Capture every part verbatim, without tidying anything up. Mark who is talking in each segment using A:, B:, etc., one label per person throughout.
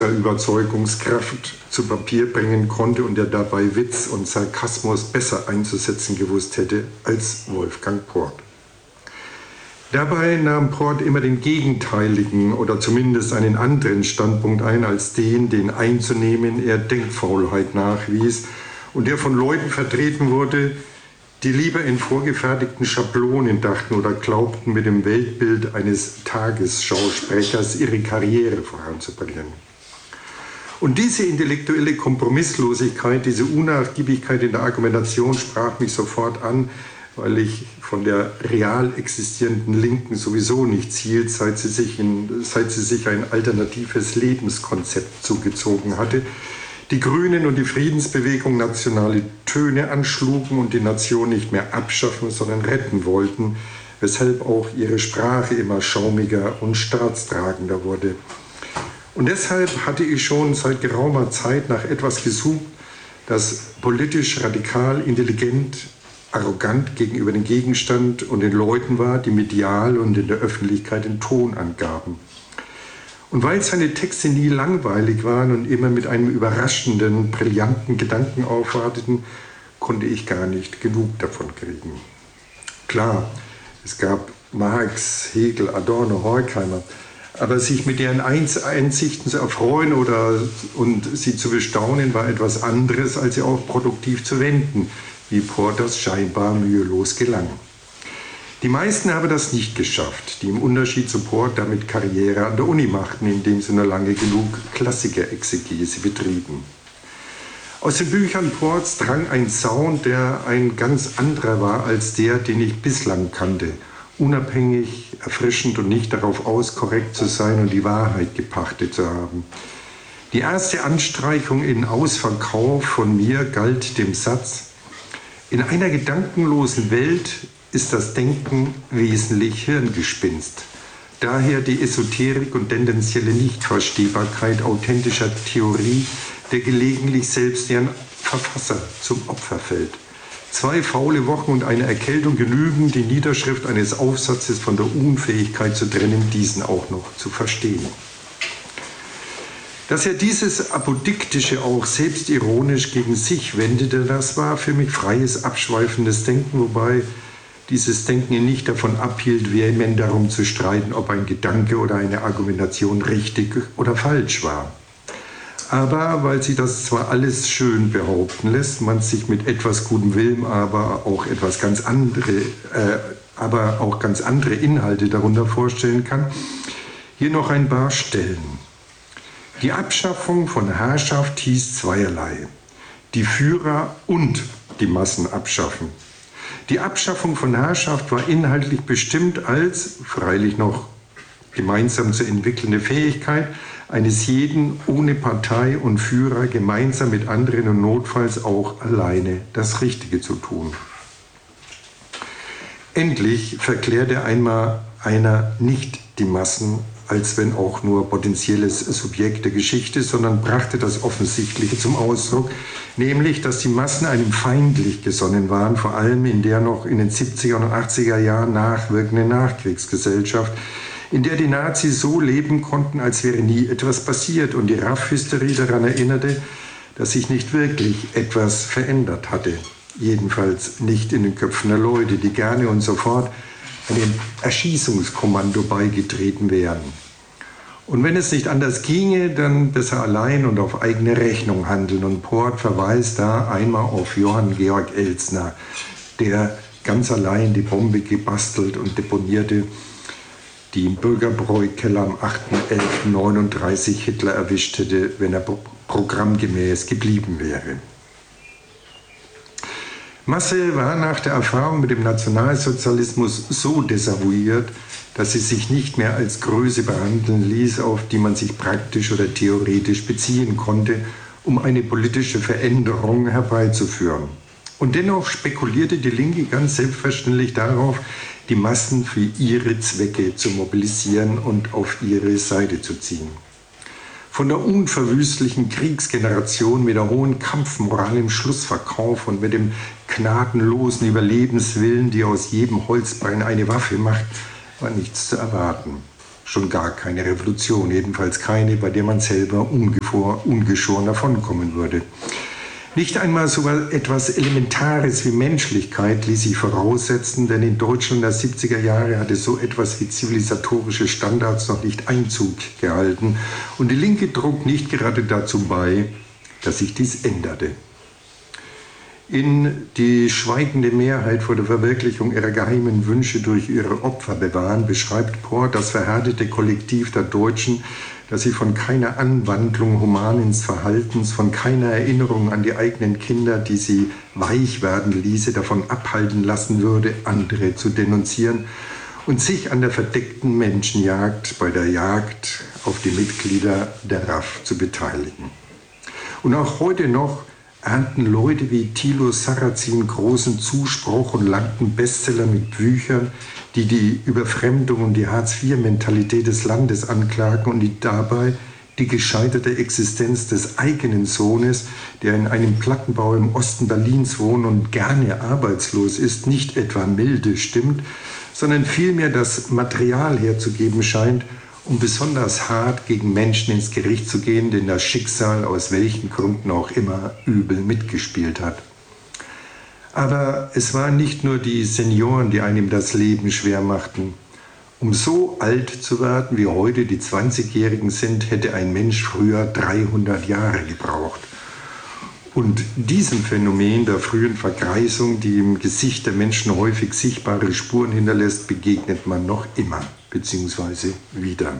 A: Überzeugungskraft zu Papier bringen konnte und der dabei Witz und Sarkasmus besser einzusetzen gewusst hätte als Wolfgang Port. Dabei nahm Port immer den gegenteiligen oder zumindest einen anderen Standpunkt ein als den, den einzunehmen er Denkfaulheit nachwies und der von Leuten vertreten wurde, die lieber in vorgefertigten Schablonen dachten oder glaubten, mit dem Weltbild eines Tagesschausprechers ihre Karriere voranzubringen. Und diese intellektuelle Kompromisslosigkeit, diese Unnachgiebigkeit in der Argumentation sprach mich sofort an, weil ich von der real existierenden Linken sowieso nichts hielt, seit sie sich, in, seit sie sich ein alternatives Lebenskonzept zugezogen hatte. Die Grünen und die Friedensbewegung nationale Töne anschlugen und die Nation nicht mehr abschaffen, sondern retten wollten, weshalb auch ihre Sprache immer schaumiger und staatstragender wurde. Und deshalb hatte ich schon seit geraumer Zeit nach etwas gesucht, das politisch radikal, intelligent, arrogant gegenüber dem Gegenstand und den Leuten war, die medial und in der Öffentlichkeit den Ton angaben. Und weil seine Texte nie langweilig waren und immer mit einem überraschenden, brillanten Gedanken aufwarteten, konnte ich gar nicht genug davon kriegen. Klar, es gab Marx, Hegel, Adorno, Horkheimer, aber sich mit deren Einsichten zu erfreuen oder und sie zu bestaunen, war etwas anderes, als sie auch produktiv zu wenden, wie Port das scheinbar mühelos gelang. Die meisten haben das nicht geschafft, die im Unterschied zu Port damit Karriere an der Uni machten, indem sie nur lange genug Klassiker-Exegese betrieben. Aus den Büchern Ports drang ein Sound, der ein ganz anderer war als der, den ich bislang kannte. Unabhängig, erfrischend und nicht darauf aus, korrekt zu sein und die Wahrheit gepachtet zu haben. Die erste Anstreichung in Ausverkauf von mir galt dem Satz: In einer gedankenlosen Welt ist das Denken wesentlich Hirngespinst. Daher die Esoterik und tendenzielle Nichtverstehbarkeit authentischer Theorie, der gelegentlich selbst deren Verfasser zum Opfer fällt. Zwei faule Wochen und eine Erkältung genügen, die Niederschrift eines Aufsatzes von der Unfähigkeit zu trennen, diesen auch noch zu verstehen. Dass er dieses Apodiktische auch selbstironisch gegen sich wendete, das war für mich freies, abschweifendes Denken, wobei dieses Denken ihn nicht davon abhielt, vehement darum zu streiten, ob ein Gedanke oder eine Argumentation richtig oder falsch war. Aber weil sie das zwar alles schön behaupten lässt, man sich mit etwas gutem Willen aber auch etwas ganz andere, äh, aber auch ganz andere Inhalte darunter vorstellen kann, hier noch ein paar Stellen. Die Abschaffung von Herrschaft hieß zweierlei: die Führer und die Massen abschaffen. Die Abschaffung von Herrschaft war inhaltlich bestimmt als, freilich noch gemeinsam zu entwickelnde Fähigkeit eines jeden ohne Partei und Führer gemeinsam mit anderen und notfalls auch alleine das Richtige zu tun. Endlich verklärte einmal einer nicht die Massen, als wenn auch nur potenzielles Subjekt der Geschichte, sondern brachte das Offensichtliche zum Ausdruck, nämlich, dass die Massen einem feindlich gesonnen waren, vor allem in der noch in den siebziger und achtziger Jahren nachwirkenden Nachkriegsgesellschaft, in der die Nazis so leben konnten, als wäre nie etwas passiert und die Raff-Hysterie daran erinnerte, dass sich nicht wirklich etwas verändert hatte. Jedenfalls nicht in den Köpfen der Leute, die gerne und sofort einem Erschießungskommando beigetreten wären. Und wenn es nicht anders ginge, dann besser allein und auf eigene Rechnung handeln. Und Port verweist da einmal auf Johann Georg Elzner, der ganz allein die Bombe gebastelt und deponierte, die im Bürgerbräu-Keller am achter elfter neununddreißig Hitler erwischt hätte, wenn er programmgemäß geblieben wäre. Masse war nach der Erfahrung mit dem Nationalsozialismus so desavouiert, dass sie sich nicht mehr als Größe behandeln ließ, auf die man sich praktisch oder theoretisch beziehen konnte, um eine politische Veränderung herbeizuführen. Und dennoch spekulierte die Linke ganz selbstverständlich darauf, die Massen für ihre Zwecke zu mobilisieren und auf ihre Seite zu ziehen. Von der unverwüstlichen Kriegsgeneration mit der hohen Kampfmoral im Schlussverkauf und mit dem gnadenlosen Überlebenswillen, die aus jedem Holzbein eine Waffe macht, war nichts zu erwarten. schon gar keine Revolution, jedenfalls keine, bei der man selber ungevor, ungeschoren davonkommen würde. Nicht einmal so etwas Elementares wie Menschlichkeit ließ sich voraussetzen, denn in Deutschland der siebziger Jahre hatte so etwas wie zivilisatorische Standards noch nicht Einzug gehalten und die Linke trug nicht gerade dazu bei, dass sich dies änderte. In die schweigende Mehrheit vor der Verwirklichung ihrer geheimen Wünsche durch ihre Opfer bewahren, beschreibt Port das verhärtete Kollektiv der Deutschen, dass sie von keiner Anwandlung humanen Verhaltens, von keiner Erinnerung an die eigenen Kinder, die sie weich werden ließe, davon abhalten lassen würde, andere zu denunzieren und sich an der verdeckten Menschenjagd bei der Jagd auf die Mitglieder der R A F zu beteiligen. Und auch heute noch ernten Leute wie Thilo Sarrazin großen Zuspruch und langten Bestseller mit Büchern, die die Überfremdung und die Hartz-vier-Mentalität des Landes anklagen und die dabei die gescheiterte Existenz des eigenen Sohnes, der in einem Plattenbau im Osten Berlins wohnt und gerne arbeitslos ist, nicht etwa milde stimmt, sondern vielmehr das Material herzugeben scheint, um besonders hart gegen Menschen ins Gericht zu gehen, denen das Schicksal aus welchen Gründen auch immer übel mitgespielt hat. Aber es waren nicht nur die Senioren, die einem das Leben schwer machten. Um so alt zu werden, wie heute die zwanzigjährigen sind, hätte ein Mensch früher dreihundert Jahre gebraucht. Und diesem Phänomen der frühen Vergreisung, die im Gesicht der Menschen häufig sichtbare Spuren hinterlässt, begegnet man noch immer, beziehungsweise wieder.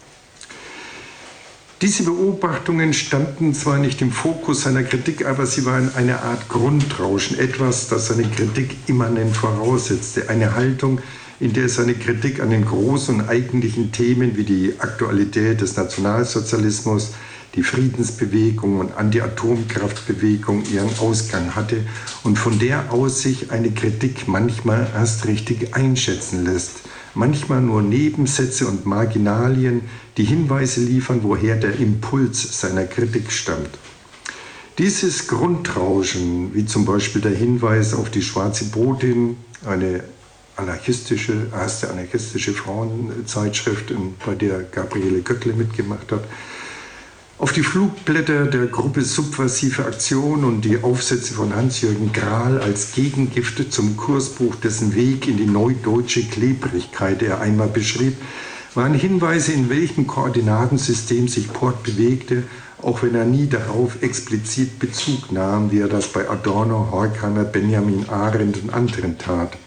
A: Diese Beobachtungen standen zwar nicht im Fokus seiner Kritik, aber sie waren eine Art Grundrauschen, etwas, das seine Kritik immanent voraussetzte, eine Haltung, in der seine Kritik an den großen und eigentlichen Themen wie die Aktualität des Nationalsozialismus, die Friedensbewegung und Anti-Atomkraftbewegung ihren Ausgang hatte und von der aus sich eine Kritik manchmal erst richtig einschätzen lässt. Manchmal nur Nebensätze und Marginalien, die Hinweise liefern, woher der Impuls seiner Kritik stammt. Dieses Grundrauschen, wie zum Beispiel der Hinweis auf die Schwarze Botin, eine anarchistische, erste anarchistische Frauenzeitschrift, bei der Gabriele Göckle mitgemacht hat, auf die Flugblätter der Gruppe Subversive Aktion und die Aufsätze von Hans-Jürgen Grahl als Gegengifte zum Kursbuch, dessen Weg in die neudeutsche Klebrigkeit er einmal beschrieb, waren Hinweise, in welchem Koordinatensystem sich Port bewegte, auch wenn er nie darauf explizit Bezug nahm, wie er das bei Adorno, Horkheimer, Benjamin Arendt und anderen tat.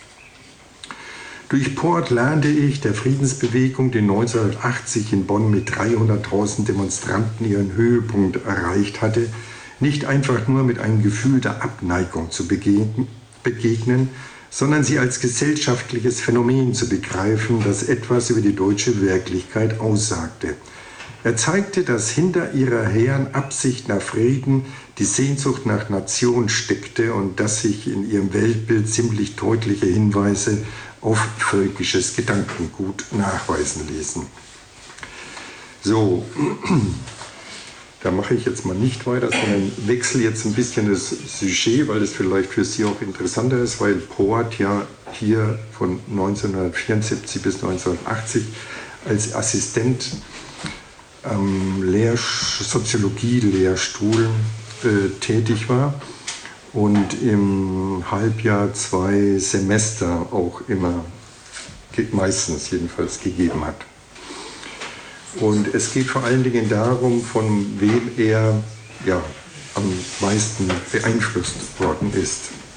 A: Durch Port lernte ich der Friedensbewegung, die neunzehnhundertachtzig in Bonn mit dreihunderttausend Demonstranten ihren Höhepunkt erreicht hatte, nicht einfach nur mit einem Gefühl der Abneigung zu begegnen, sondern sie als gesellschaftliches Phänomen zu begreifen, das etwas über die deutsche Wirklichkeit aussagte. Er zeigte, dass hinter ihrer hehren Absicht nach Frieden die Sehnsucht nach Nation steckte und dass sich in ihrem Weltbild ziemlich deutliche Hinweise auf völkisches Gedankengut nachweisen ließen. So, da mache ich jetzt mal nicht weiter, sondern wechsle jetzt ein bisschen das Sujet, weil das vielleicht für Sie auch interessanter ist, weil Port ja hier von neunzehnhundertvierundsiebzig bis neunzehnhundertachtzig als Assistent am Lehr- Soziologie-Lehrstuhl äh, tätig war und im Halbjahr zwei Semester auch immer, meistens jedenfalls, gegeben hat. Und es geht vor allen Dingen darum, von wem er ja, am meisten beeinflusst worden ist.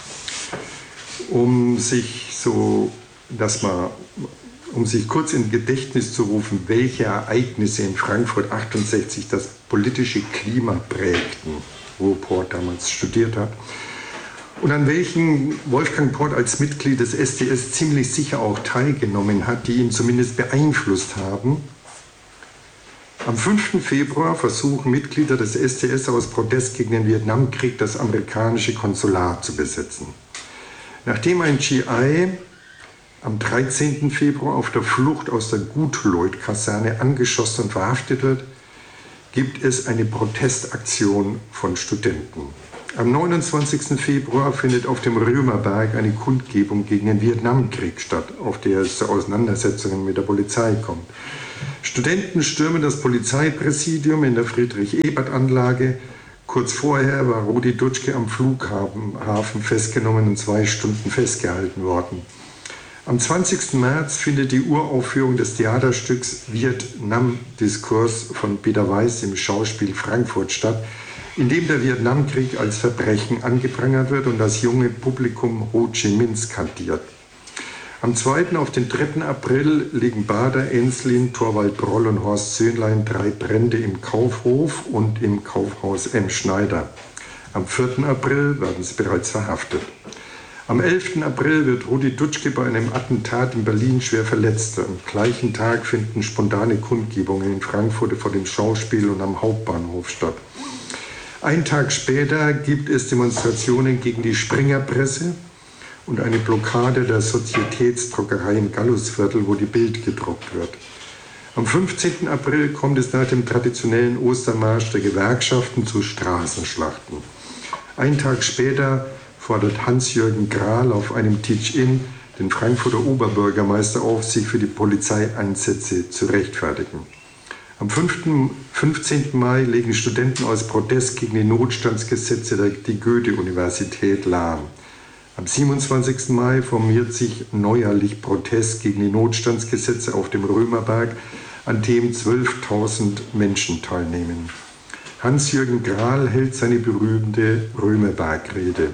A: Um sich so, das mal, um sich kurz in Gedächtnis zu rufen, welche Ereignisse in Frankfurt achtundsechzig das politische Klima prägten, wo Port damals studiert hat. Und an welchen Wolfgang Port als Mitglied des S D S ziemlich sicher auch teilgenommen hat, die ihn zumindest beeinflusst haben. Am fünften Februar versuchen Mitglieder des S D S aus Protest gegen den Vietnamkrieg das amerikanische Konsulat zu besetzen. Nachdem ein G I am dreizehnten Februar auf der Flucht aus der Gutleut-Kaserne angeschossen und verhaftet wird, gibt es eine Protestaktion von Studenten. Am neunundzwanzigsten Februar findet auf dem Römerberg eine Kundgebung gegen den Vietnamkrieg statt, auf der es zu Auseinandersetzungen mit der Polizei kommt. Studenten stürmen das Polizeipräsidium in der Friedrich-Ebert-Anlage. Kurz vorher war Rudi Dutschke am Flughafen festgenommen und zwei Stunden festgehalten worden. Am zwanzigsten März findet die Uraufführung des Theaterstücks Vietnam-Diskurs von Peter Weiß im Schauspiel Frankfurt statt, in dem der Vietnamkrieg als Verbrechen angeprangert wird und das junge Publikum Ho Chi Minh skandiert. Am zweiten auf den dritten April legen Bader Enslin, Torvald Broll und Horst Söhnlein drei Brände im Kaufhof und im Kaufhaus M. Schneider. Am vierten April werden sie bereits verhaftet. Am elften April wird Rudi Dutschke bei einem Attentat in Berlin schwer verletzt. Am gleichen Tag finden spontane Kundgebungen in Frankfurt vor dem Schauspiel und am Hauptbahnhof statt. Ein Tag später gibt es Demonstrationen gegen die Springerpresse und eine Blockade der Sozietätsdruckerei im Gallusviertel, wo die Bild gedruckt wird. Am fünfzehnten April kommt es nach dem traditionellen Ostermarsch der Gewerkschaften zu Straßenschlachten. Ein Tag später fordert Hans-Jürgen Krahl auf einem Teach-In den Frankfurter Oberbürgermeister auf, sich für die Polizeieinsätze zu rechtfertigen. Am fünfzehnten Mai legen Studenten aus Protest gegen die Notstandsgesetze der die Goethe-Universität lahm. Am siebenundzwanzigsten Mai formiert sich neuerlich Protest gegen die Notstandsgesetze auf dem Römerberg, an dem zwölftausend Menschen teilnehmen. Hans-Jürgen Krahl hält seine berühmte Römerbergrede.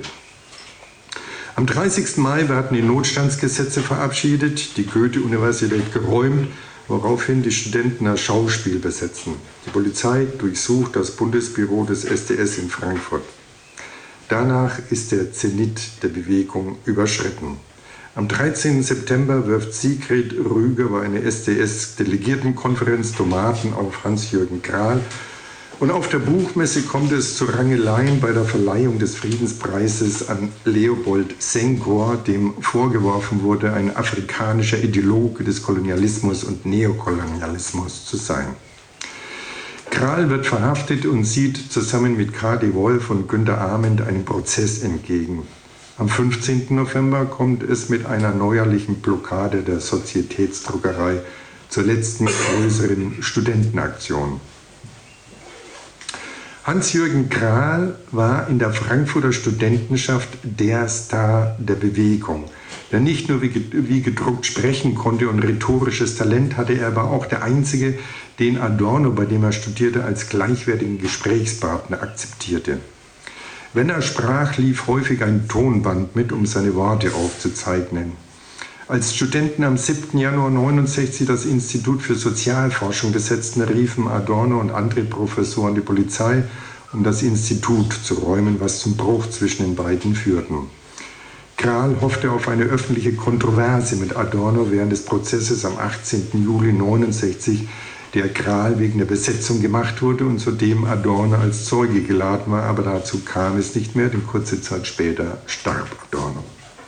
A: Am dreißigsten Mai werden die Notstandsgesetze verabschiedet, die Goethe-Universität geräumt, woraufhin die Studenten das Schauspiel besetzen. Die Polizei durchsucht das Bundesbüro des S D S in Frankfurt. Danach ist der Zenit der Bewegung überschritten. Am dreizehnten September wirft Sigrid Rüger bei einer S D S-Delegiertenkonferenz Tomaten auf Hans-Jürgen Krahl. Und auf der Buchmesse kommt es zu Rangeleien bei der Verleihung des Friedenspreises an Leopold Senghor, dem vorgeworfen wurde, ein afrikanischer Ideologe des Kolonialismus und Neokolonialismus zu sein. Krahl wird verhaftet und sieht zusammen mit K D Wolf und Günter Arment einem Prozess entgegen. Am fünfzehnten November kommt es mit einer neuerlichen Blockade der Sozietätsdruckerei zur letzten größeren Studentenaktion. Hans-Jürgen Krahl war in der Frankfurter Studentenschaft der Star der Bewegung, der nicht nur wie gedruckt sprechen konnte und rhetorisches Talent hatte, er war auch der Einzige, den Adorno, bei dem er studierte, als gleichwertigen Gesprächspartner akzeptierte. Wenn er sprach, lief häufig ein Tonband mit, um seine Worte aufzuzeichnen. Als Studenten am siebten Januar neunundsechzig das Institut für Sozialforschung besetzten, riefen Adorno und andere Professoren die Polizei, um das Institut zu räumen, was zum Bruch zwischen den beiden führten. Krahl hoffte auf eine öffentliche Kontroverse mit Adorno während des Prozesses am achtzehnten Juli neunundsechzig, der Krahl wegen der Besetzung gemacht wurde und zu dem Adorno als Zeuge geladen war, aber dazu kam es nicht mehr, denn kurze Zeit später starb Adorno.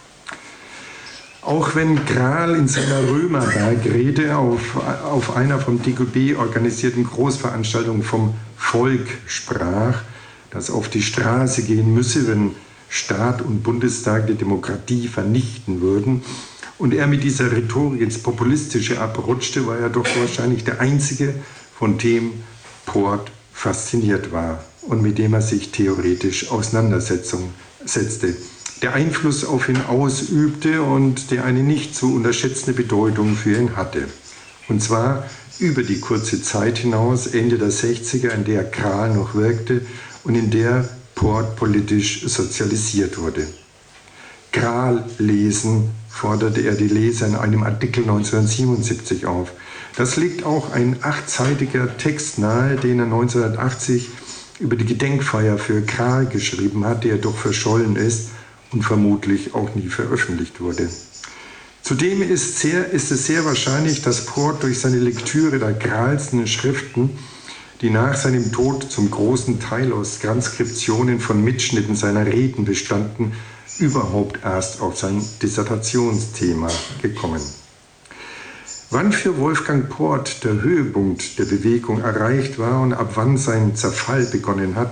A: Auch wenn Krahl in seiner Römerberg-Rede auf, auf einer vom D G B organisierten Großveranstaltung vom Volk sprach, das auf die Straße gehen müsse, wenn Staat und Bundestag die Demokratie vernichten würden, und er mit dieser Rhetorik ins Populistische abrutschte, war er doch wahrscheinlich der Einzige, von dem Port fasziniert war und mit dem er sich theoretisch auseinandersetzte, der Einfluss auf ihn ausübte und der eine nicht zu unterschätzende Bedeutung für ihn hatte. Und zwar über die kurze Zeit hinaus, Ende der sechziger, in der Krahl noch wirkte und in der Port politisch sozialisiert wurde. Krahl lesen, forderte er die Leser in einem Artikel neunzehnhundertsiebenundsiebzig auf. Das liegt auch ein achtseitiger Text nahe, den er neunzehnhundertachtzig über die Gedenkfeier für Krahl geschrieben hat, der doch verschollen ist und vermutlich auch nie veröffentlicht wurde. Zudem ist, sehr, ist es sehr wahrscheinlich, dass Port durch seine Lektüre der Krahlsten Schriften, die nach seinem Tod zum großen Teil aus Transkriptionen von Mitschnitten seiner Reden bestanden, überhaupt erst auf sein Dissertationsthema gekommen. Wann für Wolfgang Port der Höhepunkt der Bewegung erreicht war und ab wann sein Zerfall begonnen hat,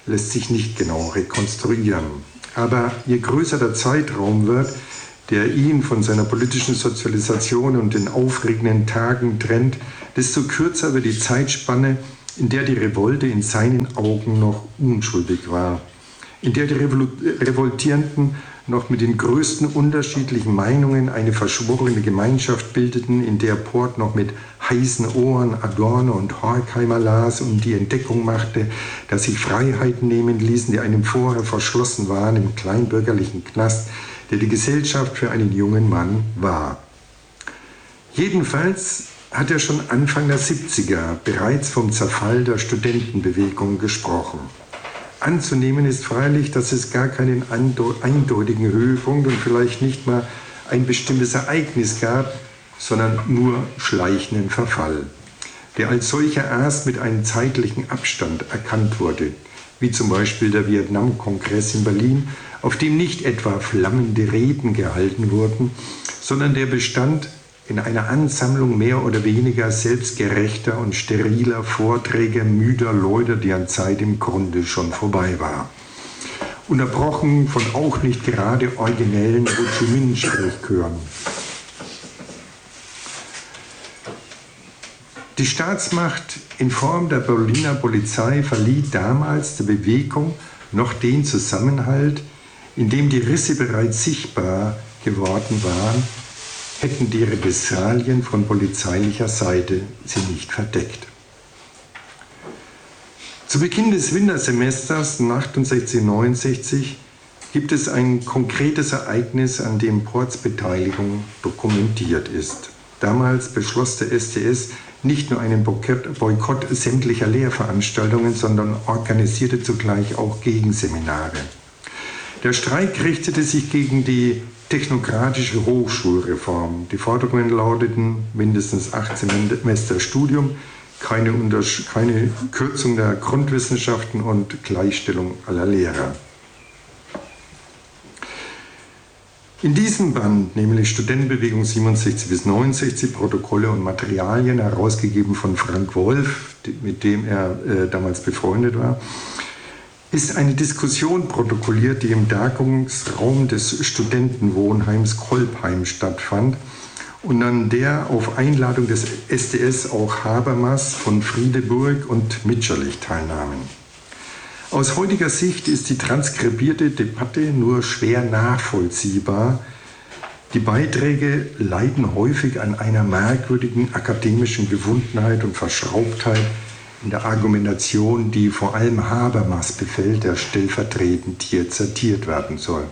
A: lässt sich nicht genau rekonstruieren. Aber je größer der Zeitraum wird, der ihn von seiner politischen Sozialisation und den aufregenden Tagen trennt, desto kürzer wird die Zeitspanne, in der die Revolte in seinen Augen noch unschuldig war, in der die Revol Revoltierenden noch mit den größten unterschiedlichen Meinungen eine verschworene Gemeinschaft bildeten, in der Port noch mit heißen Ohren Adorno und Horkheimer las und die Entdeckung machte, dass sich Freiheiten nehmen ließen, die einem vorher verschlossen waren im kleinbürgerlichen Knast, der die Gesellschaft für einen jungen Mann war. Jedenfalls hat er schon Anfang der siebziger bereits vom Zerfall der Studentenbewegung gesprochen. Anzunehmen ist freilich, dass es gar keinen eindeutigen Höhepunkt und vielleicht nicht mal ein bestimmtes Ereignis gab, sondern nur schleichenden Verfall, der als solcher erst mit einem zeitlichen Abstand erkannt wurde, wie zum Beispiel der Vietnam-Kongress in Berlin, auf dem nicht etwa flammende Reden gehalten wurden, sondern der bestand in einer Ansammlung mehr oder weniger selbstgerechter und steriler Vorträge müder Leute, deren Zeit im Grunde schon vorbei war. Unterbrochen von auch nicht gerade originellen Ho Chi Minh-Sprechchören. Die Staatsmacht in Form der Berliner Polizei verlieh damals der Bewegung noch den Zusammenhalt, in dem die Risse bereits sichtbar geworden waren, hätten die Repressalien von polizeilicher Seite sie nicht verdeckt. Zu Beginn des Wintersemesters achtundsechzig neunundsechzig gibt es ein konkretes Ereignis, an dem Ports Beteiligung dokumentiert ist. Damals beschloss der S D S nicht nur einen Boykott sämtlicher Lehrveranstaltungen, sondern organisierte zugleich auch Gegenseminare. Der Streik richtete sich gegen die technokratische Hochschulreform. Die Forderungen lauteten mindestens acht Semester Studium, keine, Untersch keine Kürzung der Grundwissenschaften und Gleichstellung aller Lehrer. In diesem Band, nämlich Studentenbewegung siebenundsechzig bis neunundsechzig, Protokolle und Materialien, herausgegeben von Frank Wolf, mit dem er äh, damals befreundet war, ist eine Diskussion protokolliert, die im Tagungsraum des Studentenwohnheims Kolbheim stattfand und an der auf Einladung des S D S auch Habermas, von Friedeburg und Mitscherlich teilnahmen. Aus heutiger Sicht ist die transkribierte Debatte nur schwer nachvollziehbar. Die Beiträge leiden häufig an einer merkwürdigen akademischen Gewundheit und Verschraubtheit in der Argumentation, die vor allem Habermas befällt, der stellvertretend hier zitiert werden soll.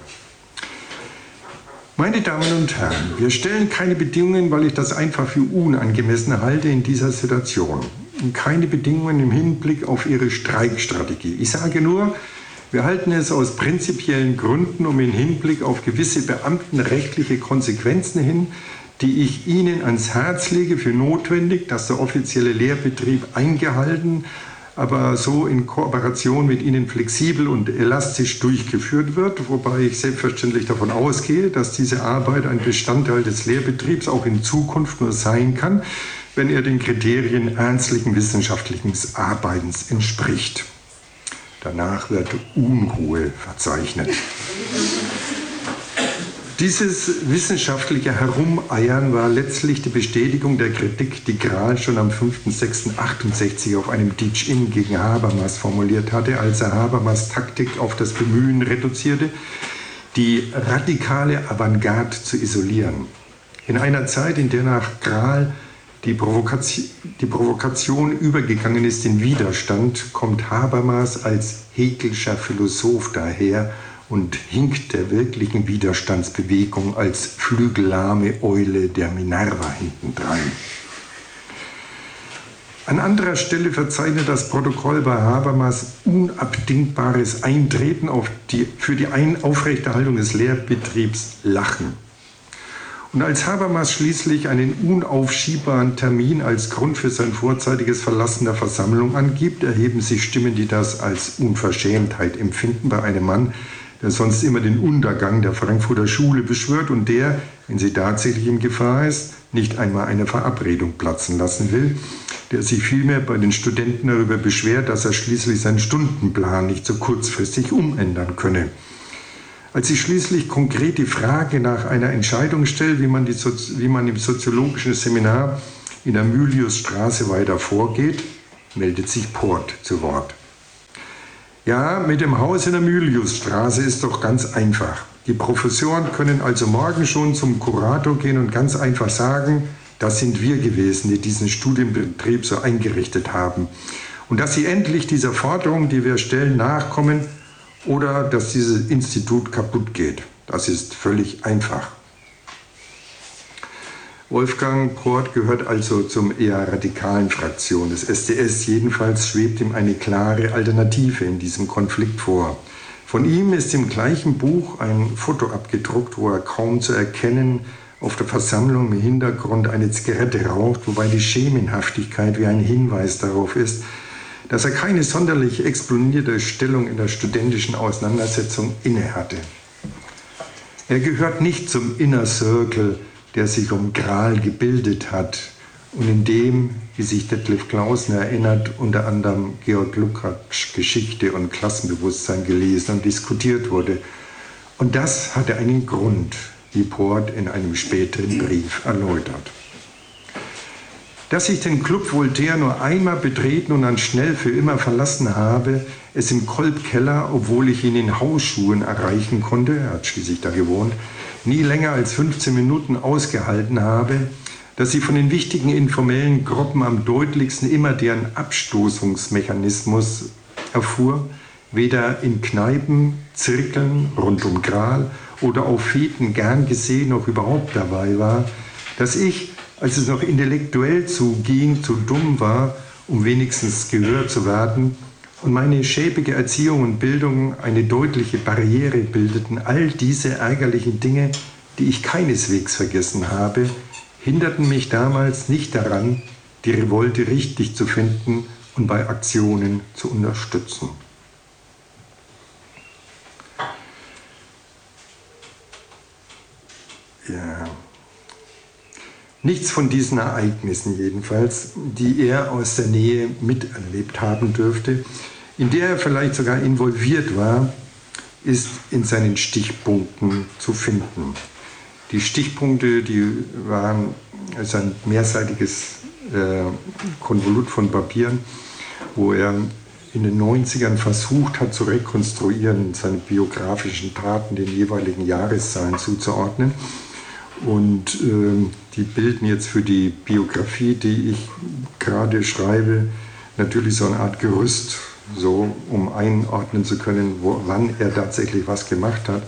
A: Meine Damen und Herren, wir stellen keine Bedingungen, weil ich das einfach für unangemessen halte in dieser Situation. Keine Bedingungen im Hinblick auf Ihre Streikstrategie. Ich sage nur, wir halten es aus prinzipiellen Gründen, um im Hinblick auf gewisse beamtenrechtliche Konsequenzen hin, die ich Ihnen ans Herz lege, für notwendig, dass der offizielle Lehrbetrieb eingehalten, aber so in Kooperation mit Ihnen flexibel und elastisch durchgeführt wird, wobei ich selbstverständlich davon ausgehe, dass diese Arbeit ein Bestandteil des Lehrbetriebs auch in Zukunft nur sein kann, wenn er den Kriterien ernstlichen wissenschaftlichen Arbeitens entspricht. Danach wird Unruhe verzeichnet. Dieses wissenschaftliche Herumeiern war letztlich die Bestätigung der Kritik, die Krahl schon am fünften sechsten achtundsechzig auf einem Teach-In gegen Habermas formuliert hatte, als er Habermas Taktik auf das Bemühen reduzierte, die radikale Avantgarde zu isolieren. In einer Zeit, in der nach Krahl die Provokation, die Provokation übergegangen ist in Widerstand, kommt Habermas als Hegelscher Philosoph daher und hinkt der wirklichen Widerstandsbewegung als flügellahme Eule der Minerva hintendrein. An anderer Stelle verzeichnet das Protokoll bei Habermas unabdingbares Eintreten auf die, für die Ein- Aufrechterhaltung des Lehrbetriebs Lachen. Und als Habermas schließlich einen unaufschiebbaren Termin als Grund für sein vorzeitiges Verlassen der Versammlung angibt, erheben sich Stimmen, die das als Unverschämtheit empfinden bei einem Mann, der sonst immer den Untergang der Frankfurter Schule beschwört und der, wenn sie tatsächlich in Gefahr ist, nicht einmal eine Verabredung platzen lassen will, der sich vielmehr bei den Studenten darüber beschwert, dass er schließlich seinen Stundenplan nicht so kurzfristig umändern könne. Als ich schließlich konkret die Frage nach einer Entscheidung stelle, wie man, die Sozi- wie man im soziologischen Seminar in der Myliusstraße weiter vorgeht, meldet sich Port zu Wort. Ja, mit dem Haus in der Myliusstraße ist doch ganz einfach. Die Professoren können also morgen schon zum Kurator gehen und ganz einfach sagen, das sind wir gewesen, die diesen Studienbetrieb so eingerichtet haben. Und dass sie endlich dieser Forderung, die wir stellen, nachkommen oder dass dieses Institut kaputt geht. Das ist völlig einfach. Wolfgang Port gehört also zum eher radikalen Fraktion des S D S. Jedenfalls schwebt ihm eine klare Alternative in diesem Konflikt vor. Von ihm ist im gleichen Buch ein Foto abgedruckt, wo er kaum zu erkennen auf der Versammlung im Hintergrund eine Zigarette raucht, wobei die Schemenhaftigkeit wie ein Hinweis darauf ist, dass er keine sonderlich exponierte Stellung in der studentischen Auseinandersetzung innehatte. Er gehört nicht zum Inner Circle, der sich um Gral gebildet hat und in dem, wie sich Detlef Clausen erinnert, unter anderem Georg Lukács Geschichte und Klassenbewusstsein gelesen und diskutiert wurde. Und das hatte einen Grund, wie Port in einem späteren Brief erläutert. Dass ich den Club Voltaire nur einmal betreten und dann schnell für immer verlassen habe, es im Kolbkeller, obwohl ich ihn in Hausschuhen erreichen konnte, er hat schließlich da gewohnt, nie länger als fünfzehn Minuten ausgehalten habe, dass ich von den wichtigen informellen Gruppen am deutlichsten immer deren Abstoßungsmechanismus erfuhr, weder in Kneipen, Zirkeln rund um Gral oder auf Feten gern gesehen noch überhaupt dabei war, dass ich, als es noch intellektuell zuging, zu dumm war, um wenigstens gehört zu werden, und meine schäbige Erziehung und Bildung eine deutliche Barriere bildeten, all diese ärgerlichen Dinge, die ich keineswegs vergessen habe, hinderten mich damals nicht daran, die Revolte richtig zu finden und bei Aktionen zu unterstützen. Ja. Nichts von diesen Ereignissen jedenfalls, die er aus der Nähe miterlebt haben dürfte, in der er vielleicht sogar involviert war, ist in seinen Stichpunkten zu finden. Die Stichpunkte, die waren also ein mehrseitiges äh, Konvolut von Papieren, wo er in den neunzigern versucht hat zu rekonstruieren, seine biografischen Taten den jeweiligen Jahreszahlen zuzuordnen. Und äh, die bilden jetzt für die Biografie, die ich gerade schreibe, natürlich so eine Art Gerüst, so um einordnen zu können, wo, wann er tatsächlich was gemacht hat.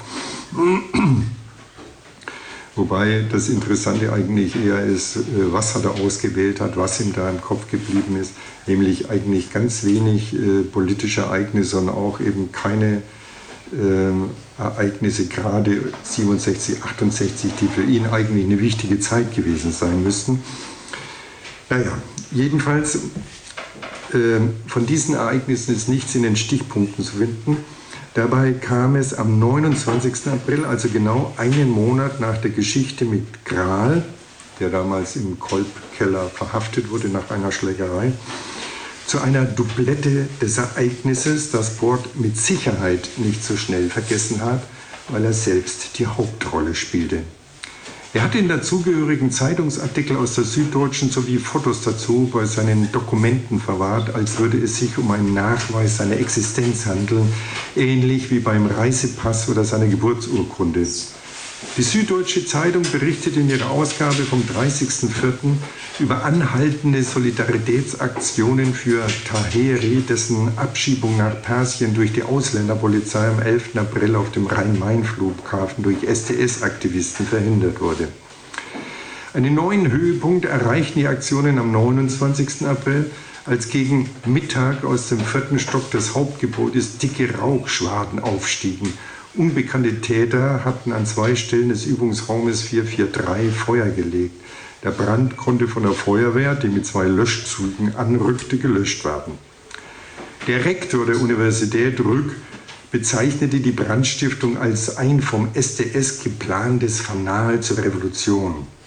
A: Wobei das Interessante eigentlich eher ist, was er ausgewählt hat, was ihm da im Kopf geblieben ist, nämlich eigentlich ganz wenig äh, politische Ereignisse, sondern auch eben keine äh, Ereignisse, gerade siebenundsechzig, achtundsechzig, die für ihn eigentlich eine wichtige Zeit gewesen sein müssten. Naja, jedenfalls äh, von diesen Ereignissen ist nichts in den Stichpunkten zu finden. Dabei kam es am neunundzwanzigsten April, also genau einen Monat nach der Geschichte mit Gral, der damals im Kolbkeller verhaftet wurde nach einer Schlägerei, zu einer Doublette des Ereignisses, das Port mit Sicherheit nicht so schnell vergessen hat, weil er selbst die Hauptrolle spielte. Er hatte den dazugehörigen Zeitungsartikel aus der Süddeutschen sowie Fotos dazu bei seinen Dokumenten verwahrt, als würde es sich um einen Nachweis seiner Existenz handeln, ähnlich wie beim Reisepass oder seiner Geburtsurkunde. Die Süddeutsche Zeitung berichtet in ihrer Ausgabe vom dreißigsten vierten über anhaltende Solidaritätsaktionen für Taheri, dessen Abschiebung nach Persien durch die Ausländerpolizei am elften April auf dem Rhein-Main-Flughafen durch S D S-Aktivisten verhindert wurde. Einen neuen Höhepunkt erreichten die Aktionen am neunundzwanzigsten April, als gegen Mittag aus dem vierten Stock des Hauptgebäudes dicke Rauchschwaden aufstiegen. Unbekannte Täter hatten an zwei Stellen des Übungsraumes vier vier drei Feuer gelegt. Der Brand konnte von der Feuerwehr, die mit zwei Löschzügen anrückte, gelöscht werden. Der Rektor der Universität Rück bezeichnete die Brandstiftung als ein vom S D S geplantes Fanal zur Revolution.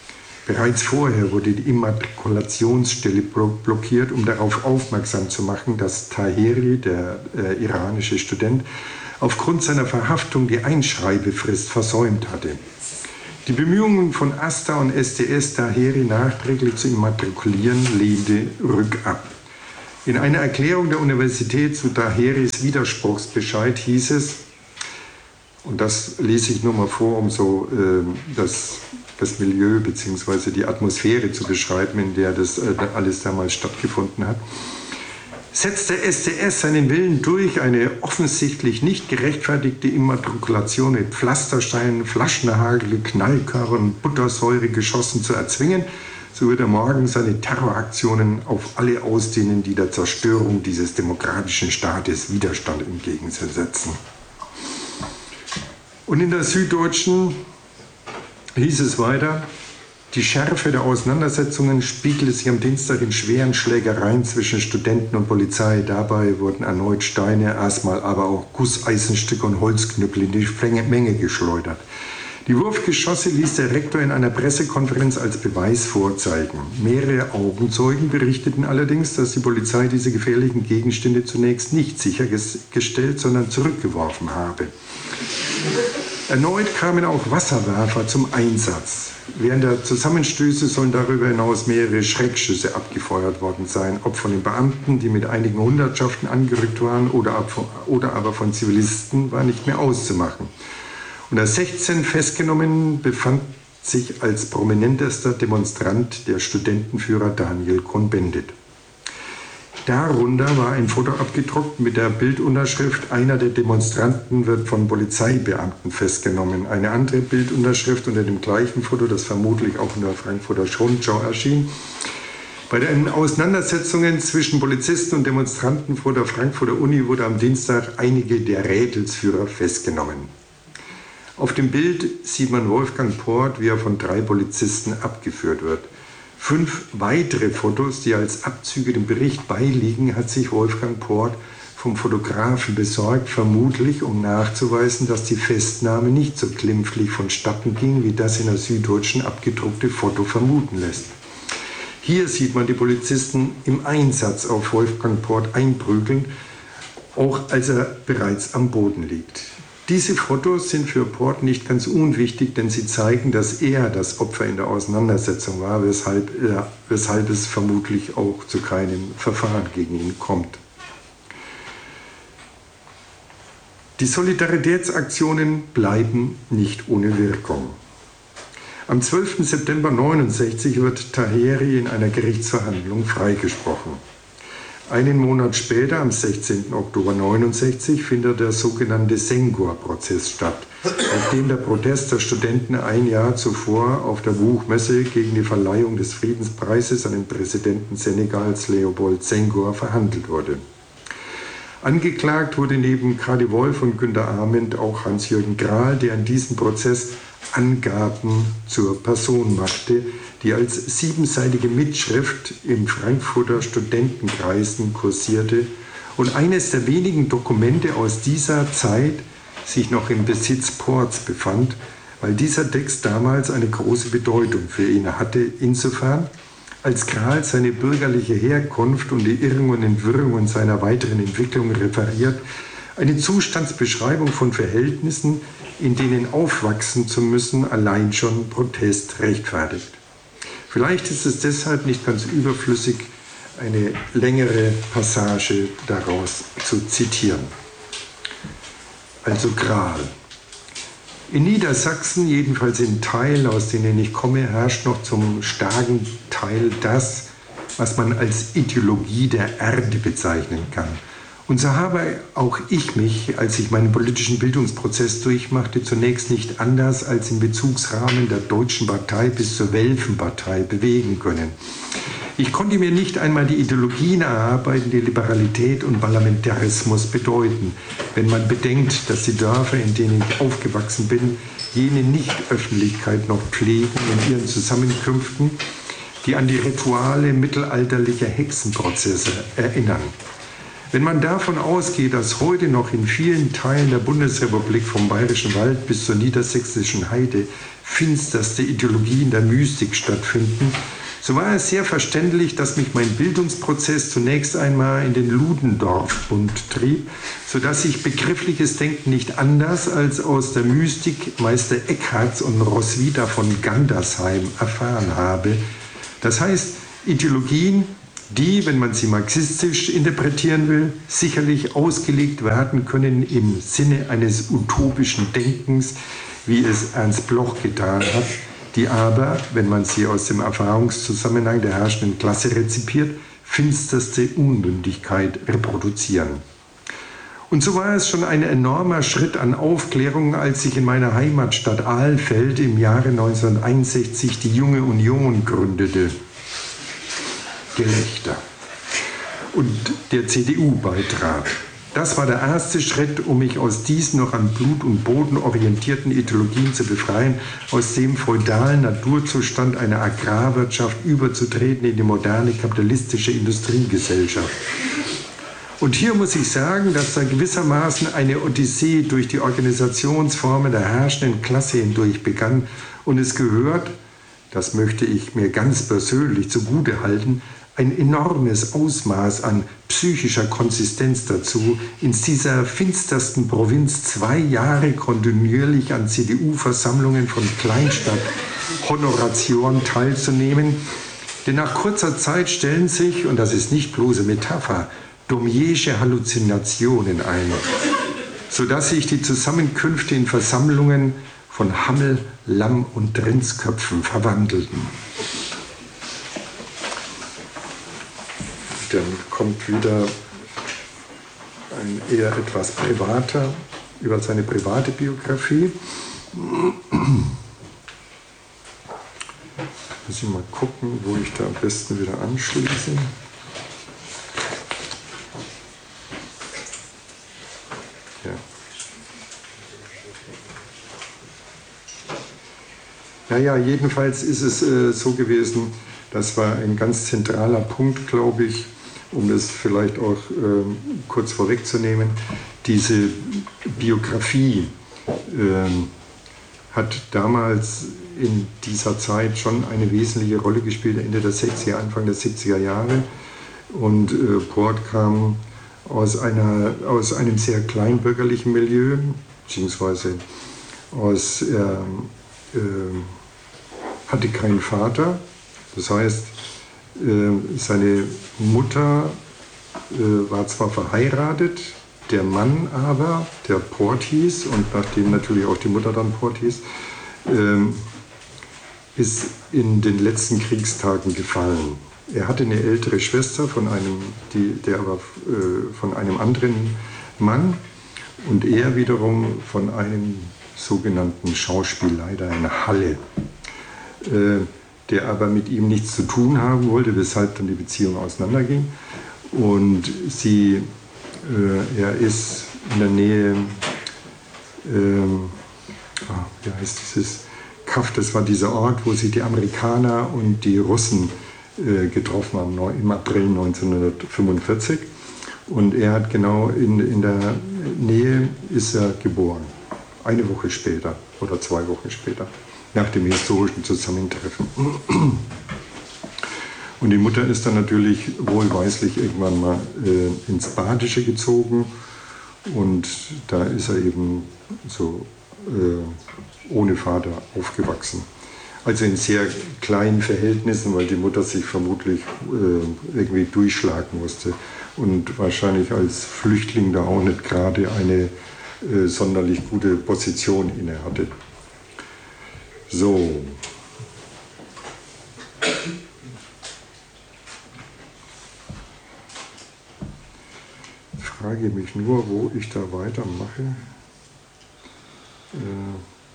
A: Bereits vorher wurde die Immatrikulationsstelle blockiert, um darauf aufmerksam zu machen, dass Taheri, der äh, iranische Student, aufgrund seiner Verhaftung die Einschreibefrist versäumt hatte. Die Bemühungen von AStA und S T S, Taheri nachträglich zu immatrikulieren, lehnte rückab. In einer Erklärung der Universität zu Taheris Widerspruchsbescheid hieß es, und das lese ich nur mal vor, um so äh, das, das Milieu bzw. die Atmosphäre zu beschreiben, in der das äh, alles damals stattgefunden hat, setzt der S T S seinen Willen durch, eine offensichtlich nicht gerechtfertigte Immatrikulation mit Pflastersteinen, Flaschenhagel, Knallkörper und Buttersäuregeschossen zu erzwingen, so wird er morgen seine Terroraktionen auf alle ausdehnen, die der Zerstörung dieses demokratischen Staates Widerstand entgegensetzen. Und in der Süddeutschen hieß es weiter, die Schärfe der Auseinandersetzungen spiegelte sich am Dienstag in schweren Schlägereien zwischen Studenten und Polizei. Dabei wurden erneut Steine, erstmal aber auch Gusseisenstücke und Holzknüppel in die Menge geschleudert. Die Wurfgeschosse ließ der Rektor in einer Pressekonferenz als Beweis vorzeigen. Mehrere Augenzeugen berichteten allerdings, dass die Polizei diese gefährlichen Gegenstände zunächst nicht sichergestellt, sondern zurückgeworfen habe. Erneut kamen auch Wasserwerfer zum Einsatz. Während der Zusammenstöße sollen darüber hinaus mehrere Schreckschüsse abgefeuert worden sein, ob von den Beamten, die mit einigen Hundertschaften angerückt waren, oder, oder aber von Zivilisten, war nicht mehr auszumachen. Unter sechzehn Festgenommenen befand sich als prominentester Demonstrant der Studentenführer Daniel Cohn-Bendit. Darunter war ein Foto abgedruckt mit der Bildunterschrift, einer der Demonstranten wird von Polizeibeamten festgenommen. Eine andere Bildunterschrift unter dem gleichen Foto, das vermutlich auch in der Frankfurter Rundschau erschien. Bei den Auseinandersetzungen zwischen Polizisten und Demonstranten vor der Frankfurter Uni wurde am Dienstag einige der Rädelsführer festgenommen. Auf dem Bild sieht man Wolfgang Port, wie er von drei Polizisten abgeführt wird. Fünf weitere Fotos, die als Abzüge dem Bericht beiliegen, hat sich Wolfgang Port vom Fotografen besorgt, vermutlich um nachzuweisen, dass die Festnahme nicht so glimpflich vonstatten ging, wie das in der Süddeutschen abgedruckte Foto vermuten lässt. Hier sieht man die Polizisten im Einsatz auf Wolfgang Port einprügeln, auch als er bereits am Boden liegt. Diese Fotos sind für Port nicht ganz unwichtig, denn sie zeigen, dass er das Opfer in der Auseinandersetzung war, weshalb, äh, weshalb es vermutlich auch zu keinem Verfahren gegen ihn kommt. Die Solidaritätsaktionen bleiben nicht ohne Wirkung. Am zwölften September neunundsechzig wird Taheri in einer Gerichtsverhandlung freigesprochen. Einen Monat später, am sechzehnten Oktober neunundsechzig, findet der sogenannte Senghor-Prozess statt, auf dem der Protest der Studenten ein Jahr zuvor auf der Buchmesse gegen die Verleihung des Friedenspreises an den Präsidenten Senegals Leopold Senghor verhandelt wurde. Angeklagt wurde neben Kadi Wolf und Günter Arment auch Hans-Jürgen Grahl, der in diesem Prozess Angaben zur Person machte, die als siebenseitige Mitschrift im Frankfurter Studentenkreisen kursierte und eines der wenigen Dokumente aus dieser Zeit sich noch im Besitz Ports befand, weil dieser Text damals eine große Bedeutung für ihn hatte, insofern, als Grahl seine bürgerliche Herkunft und die Irrungen und Wirrungen seiner weiteren Entwicklung referiert, eine Zustandsbeschreibung von Verhältnissen, in denen aufwachsen zu müssen, allein schon Protest rechtfertigt. Vielleicht ist es deshalb nicht ganz überflüssig, eine längere Passage daraus zu zitieren. Also Grahl. In Niedersachsen, jedenfalls in Teilen, aus denen ich komme, herrscht noch zum starken Teil das, was man als Ideologie der Erde bezeichnen kann. Und so habe auch ich mich, als ich meinen politischen Bildungsprozess durchmachte, zunächst nicht anders als im Bezugsrahmen der Deutschen Partei bis zur Welfenpartei bewegen können. Ich konnte mir nicht einmal die Ideologien erarbeiten, die Liberalität und Parlamentarismus bedeuten, wenn man bedenkt, dass die Dörfer, in denen ich aufgewachsen bin, jene Nicht-Öffentlichkeit noch pflegen in ihren Zusammenkünften, die an die Rituale mittelalterlicher Hexenprozesse erinnern. Wenn man davon ausgeht, dass heute noch in vielen Teilen der Bundesrepublik vom Bayerischen Wald bis zur niedersächsischen Heide finsterste Ideologien der Mystik stattfinden, so war es sehr verständlich, dass mich mein Bildungsprozess zunächst einmal in den Ludendorff-Bund trieb, sodass ich begriffliches Denken nicht anders als aus der Mystik Meister Eckharts und Roswitha von Gandersheim erfahren habe. Das heißt, Ideologien, die, wenn man sie marxistisch interpretieren will, sicherlich ausgelegt werden können im Sinne eines utopischen Denkens, wie es Ernst Bloch getan hat, die aber, wenn man sie aus dem Erfahrungszusammenhang der herrschenden Klasse rezipiert, finsterste Unmündigkeit reproduzieren. Und so war es schon ein enormer Schritt an Aufklärung, als sich in meiner Heimatstadt Alfeld im Jahre neunzehnhunderteinundsechzig die Junge Union gründete. Gelächter. Und der C D U beitrat. Das war der erste Schritt, um mich aus diesen noch an Blut und Boden orientierten Ideologien zu befreien, aus dem feudalen Naturzustand einer Agrarwirtschaft überzutreten in die moderne kapitalistische Industriegesellschaft. Und hier muss ich sagen, dass da gewissermaßen eine Odyssee durch die Organisationsformen der herrschenden Klasse hindurch begann. Und es gehört, das möchte ich mir ganz persönlich zugute halten, ein enormes Ausmaß an psychischer Konsistenz dazu, in dieser finstersten Provinz zwei Jahre kontinuierlich an C D U-Versammlungen von Kleinstadt-Honoratioren teilzunehmen. Denn nach kurzer Zeit stellen sich, und das ist nicht bloße Metapher, Domiersche Halluzinationen ein, sodass sich die Zusammenkünfte in Versammlungen von Hammel, Lamm und Rindsköpfen verwandelten. Dann kommt wieder ein eher etwas privater, über seine private Biografie. Muss ich mal gucken, wo ich da am besten wieder anschließe. Ja. Naja, jedenfalls ist es äh, so gewesen, das war ein ganz zentraler Punkt, glaube ich, um das vielleicht auch äh, kurz vorwegzunehmen. Diese Biografie äh, hat damals in dieser Zeit schon eine wesentliche Rolle gespielt, Ende der sechziger, Anfang der siebziger Jahre. Und äh, Port kam aus, einer, aus einem sehr kleinbürgerlichen Milieu, beziehungsweise aus, äh, äh, hatte keinen Vater. Das heißt, seine Mutter war zwar verheiratet, der Mann aber, der Port hieß, und nachdem natürlich auch die Mutter dann Port hieß, ist in den letzten Kriegstagen gefallen. Er hatte eine ältere Schwester von einem, die, der aber von einem anderen Mann, und er wiederum von einem sogenannten Schauspielleiter in Halle, der aber mit ihm nichts zu tun haben wollte, weshalb dann die Beziehung auseinanderging. Und sie, äh, er ist in der Nähe, äh, ah, wie heißt dieses Kaff, das war dieser Ort, wo sich die Amerikaner und die Russen äh, getroffen haben, im April neunzehnhundertfünfundvierzig. Und er hat genau in, in der Nähe ist er geboren, eine Woche später oder zwei Wochen später, nach dem historischen Zusammentreffen. Und die Mutter ist dann natürlich wohlweislich irgendwann mal äh, ins Badische gezogen, und da ist er eben so äh, ohne Vater aufgewachsen. Also in sehr kleinen Verhältnissen, weil die Mutter sich vermutlich äh, irgendwie durchschlagen musste und wahrscheinlich als Flüchtling da auch nicht gerade eine äh, sonderlich gute Position inne hatte. So. Ich frage mich nur, wo ich da weitermache. Äh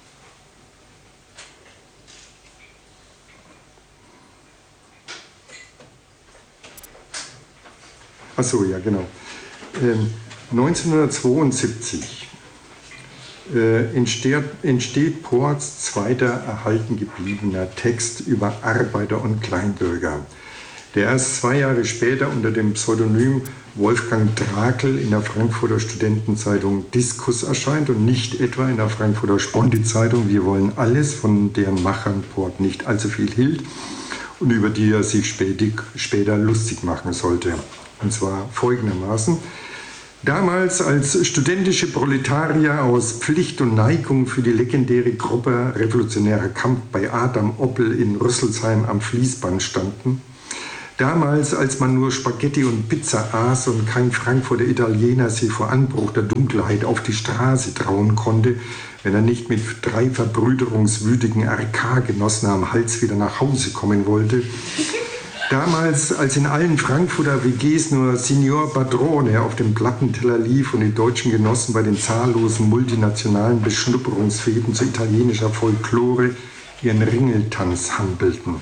A: Ach so, ja, genau. Ähm, neunzehnhundertzweiundsiebzig Äh, entsteht, entsteht Ports zweiter erhalten gebliebener Text über Arbeiter und Kleinbürger. der erst zwei Jahre später unter dem Pseudonym Wolfgang Drakel in der Frankfurter Studentenzeitung Diskus erscheint und nicht etwa in der Frankfurter Sponti-Zeitung Wir wollen alles, von deren Machern Port nicht allzu viel hielt und über die er sich später lustig machen sollte. Und zwar folgendermaßen: Damals als studentische Proletarier aus Pflicht und Neigung für die legendäre Gruppe Revolutionärer Kampf bei Adam Oppel in Rüsselsheim am Fließband standen, damals als man nur Spaghetti und Pizza aß und kein Frankfurter Italiener sich vor Anbruch der Dunkelheit auf die Straße trauen konnte, wenn er nicht mit drei verbrüderungswütigen R K-Genossen am Hals wieder nach Hause kommen wollte, damals, als in allen Frankfurter W Gs nur Signor Padrone auf dem Plattenteller lief und die deutschen Genossen bei den zahllosen multinationalen Beschnupperungsfäden zu italienischer Folklore ihren Ringeltanz handelten.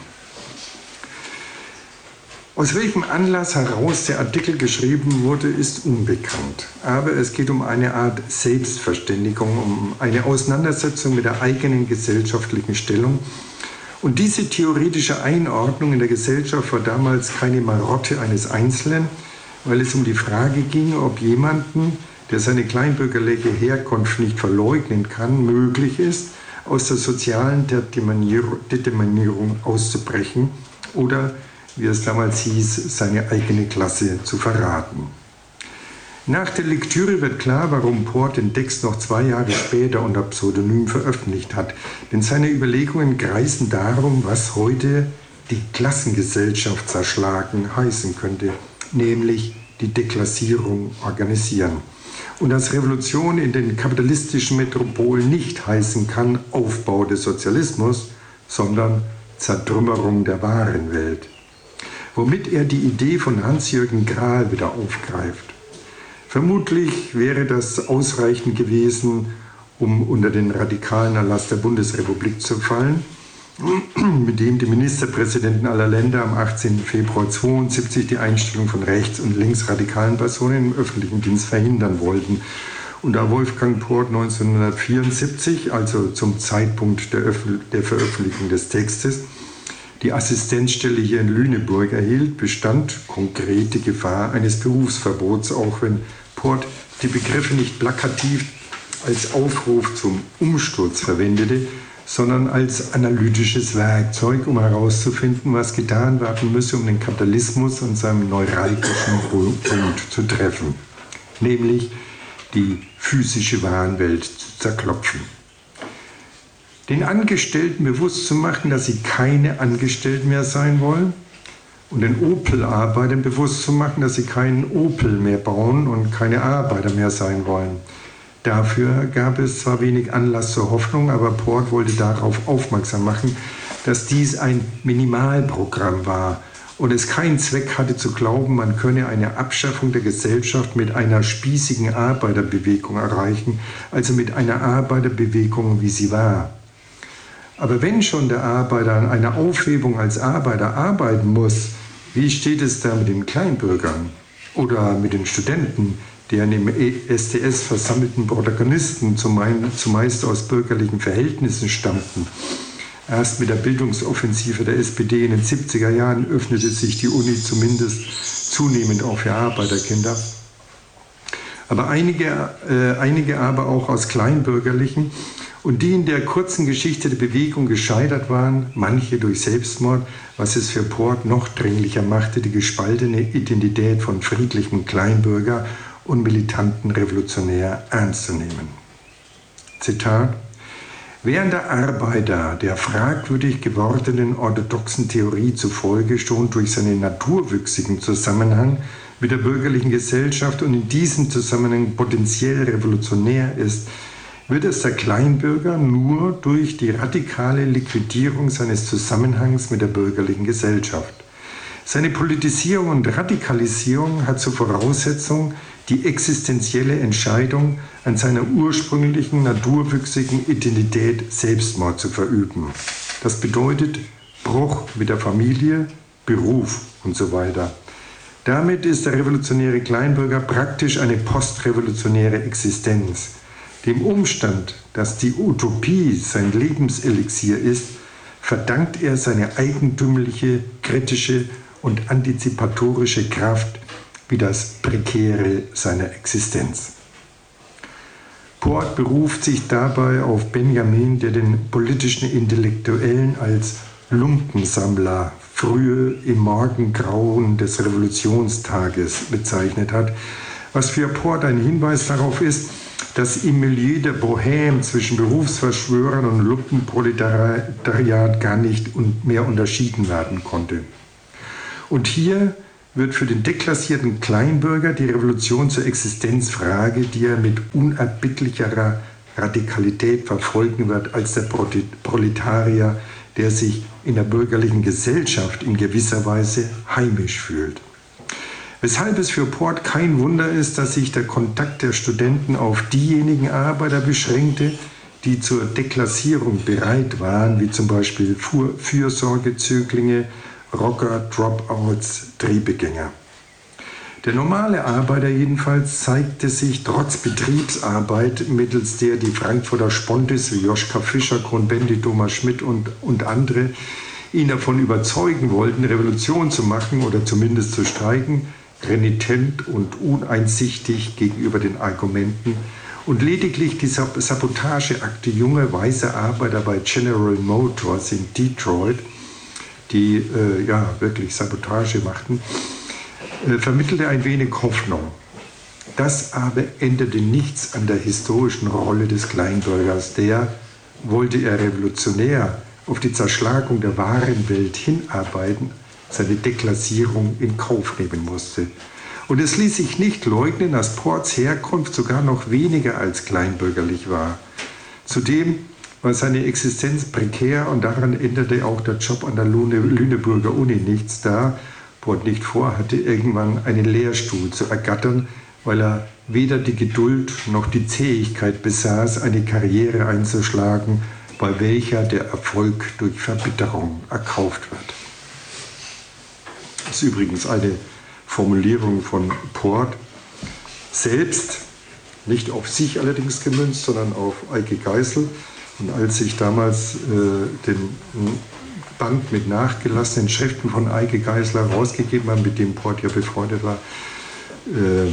A: Aus welchem Anlass heraus der Artikel geschrieben wurde, ist unbekannt. Aber es geht um eine Art Selbstverständigung, um eine Auseinandersetzung mit der eigenen gesellschaftlichen Stellung. Und diese theoretische Einordnung in der Gesellschaft war damals keine Marotte eines Einzelnen, weil es um die Frage ging, ob jemanden, der seine kleinbürgerliche Herkunft nicht verleugnen kann, möglich ist, aus der sozialen Determinierung auszubrechen oder, wie es damals hieß, seine eigene Klasse zu verraten. Nach der Lektüre wird klar, warum Port den Text noch zwei Jahre später unter Pseudonym veröffentlicht hat. Denn seine Überlegungen kreisen darum, was heute die Klassengesellschaft zerschlagen heißen könnte, nämlich die Deklassierung organisieren. Und dass Revolution in den kapitalistischen Metropolen nicht heißen kann Aufbau des Sozialismus, sondern Zertrümmerung der wahren Welt. Womit er die Idee von Hans-Jürgen Krahl wieder aufgreift. Vermutlich wäre das ausreichend gewesen, um unter den radikalen Erlass der Bundesrepublik zu fallen, mit dem die Ministerpräsidenten aller Länder am achtzehnten Februar neunzehnhundertzweiundsiebzig die Einstellung von rechts- und linksradikalen Personen im öffentlichen Dienst verhindern wollten. Und da Wolfgang Port neunzehnhundertvierundsiebzig, also zum Zeitpunkt der, der Veröffentlichung des Textes, die Assistenzstelle hier in Lüneburg erhielt, bestand konkrete Gefahr eines Berufsverbots, auch wenn Port die Begriffe nicht plakativ als Aufruf zum Umsturz verwendete, sondern als analytisches Werkzeug, um herauszufinden, was getan werden müsse, um den Kapitalismus an seinem neuralgischen Punkt zu treffen, nämlich die physische Warenwelt zu zerklopfen. Den Angestellten bewusst zu machen, dass sie keine Angestellten mehr sein wollen, und den Opel-Arbeitern bewusst zu machen, dass sie keinen Opel mehr bauen und keine Arbeiter mehr sein wollen. Dafür gab es zwar wenig Anlass zur Hoffnung, aber Port wollte darauf aufmerksam machen, dass dies ein Minimalprogramm war und es keinen Zweck hatte zu glauben, man könne eine Abschaffung der Gesellschaft mit einer spießigen Arbeiterbewegung erreichen, also mit einer Arbeiterbewegung, wie sie war. Aber wenn schon der Arbeiter an einer Aufhebung als Arbeiter arbeiten muss, wie steht es da mit den Kleinbürgern oder mit den Studenten, deren im S D S versammelten Protagonisten zumeist aus bürgerlichen Verhältnissen stammten? Erst mit der Bildungsoffensive der S P D in den siebziger Jahren öffnete sich die Uni zumindest zunehmend auch für Arbeiterkinder. Aber einige, äh, einige aber auch aus kleinbürgerlichen und die in der kurzen Geschichte der Bewegung gescheitert waren, manche durch Selbstmord, was es für Port noch dringlicher machte, die gespaltene Identität von friedlichem Kleinbürger und militanten Revolutionär ernst zu nehmen. Zitat: Während der Arbeiter der fragwürdig gewordenen orthodoxen Theorie zufolge schon durch seinen naturwüchsigen Zusammenhang mit der bürgerlichen Gesellschaft und in diesem Zusammenhang potenziell revolutionär ist, wird es der Kleinbürger nur durch die radikale Liquidierung seines Zusammenhangs mit der bürgerlichen Gesellschaft. Seine Politisierung und Radikalisierung hat zur Voraussetzung die existenzielle Entscheidung, an seiner ursprünglichen naturwüchsigen Identität Selbstmord zu verüben. Das bedeutet Bruch mit der Familie, Beruf und so weiter. Damit ist der revolutionäre Kleinbürger praktisch eine postrevolutionäre Existenz. Dem Umstand, dass die Utopie sein Lebenselixier ist, verdankt er seine eigentümliche, kritische und antizipatorische Kraft wie das Prekäre seiner Existenz. Port beruft sich dabei auf Benjamin, der den politischen Intellektuellen als Lumpensammler frühe im Morgengrauen des Revolutionstages bezeichnet hat, was für Port ein Hinweis darauf ist, dass im Milieu der Bohème zwischen Berufsverschwörern und Lumpenproletariat gar nicht mehr unterschieden werden konnte. Und hier wird für den deklassierten Kleinbürger die Revolution zur Existenzfrage, die er mit unerbittlicherer Radikalität verfolgen wird als der Proletarier, der sich in der bürgerlichen Gesellschaft in gewisser Weise heimisch fühlt. Weshalb es für Port kein Wunder ist, dass sich der Kontakt der Studenten auf diejenigen Arbeiter beschränkte, die zur Deklassierung bereit waren, wie zum Beispiel Fürsorgezöglinge, Rocker, Dropouts, Triebegänger. Der normale Arbeiter jedenfalls zeigte sich trotz Betriebsarbeit, mittels der die Frankfurter Spontis wie Joschka Fischer, Cohn-Bendit, Thomas Schmidt und, und andere ihn davon überzeugen wollten, Revolution zu machen oder zumindest zu streiken, renitent und uneinsichtig gegenüber den Argumenten und lediglich die Sabotageakte junger weißer Arbeiter bei General Motors in Detroit, die äh, ja wirklich Sabotage machten, äh, vermittelte ein wenig Hoffnung. Das aber änderte nichts an der historischen Rolle des Kleinbürgers, der, wollte er revolutionär auf die Zerschlagung der wahren Welt hinarbeiten, seine Deklassierung in Kauf nehmen musste. Und es ließ sich nicht leugnen, dass Ports Herkunft sogar noch weniger als kleinbürgerlich war. Zudem war seine Existenz prekär und daran änderte auch der Job an der Lüneburger Uni nichts, da Port nicht vorhatte, irgendwann einen Lehrstuhl zu ergattern, weil er weder die Geduld noch die Zähigkeit besaß, eine Karriere einzuschlagen, bei welcher der Erfolg durch Verbitterung erkauft wird. Das ist übrigens eine Formulierung von Port selbst, nicht auf sich allerdings gemünzt, sondern auf Eike Geisel. Und als ich damals äh, den Band mit nachgelassenen Schriften von Eike Geisler rausgegeben habe, mit dem Port ja befreundet war, äh,